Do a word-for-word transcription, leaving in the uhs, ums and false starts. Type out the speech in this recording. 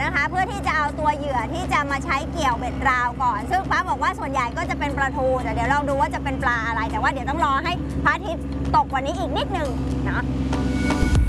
นะคะเพื่อที่จะเอาตัวเหยื่อที่จะมาใช้เกี่ยวเบ็ดราวก่อนซึ่งฟ้าบอกว่าส่วนใหญ่ก็จะเป็นปลาทูแต่เดี๋ยวลองดูว่าจะเป็นปลาอะไรแต่ว่าเดี๋ยวต้องรอให้พระอาทิตย์ตกกว่านี้อีกนิดนึงเนาะ